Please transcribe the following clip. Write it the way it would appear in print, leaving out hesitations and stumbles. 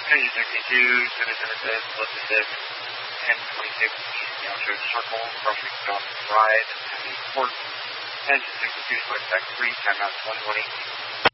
Engine 62, Citizen says, left to 1026 East Downshore Circle, crossing John Ride, Heavy Port. Engine 62, select back 3, timeout 2118.